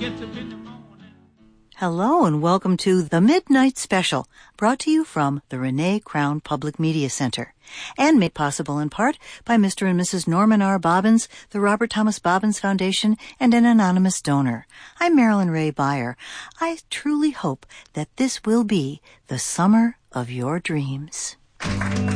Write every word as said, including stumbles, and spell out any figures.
gets up in the morning. Hello and welcome to The Midnight Special, brought to you from the Renee Crown Public Media Center, and made possible in part by Mister and Missus Norman R. Bobbins, the Robert Thomas Bobbins Foundation, and an anonymous donor. I'm Marilyn Ray Beyer. I truly hope that this will be the summer of your dreams.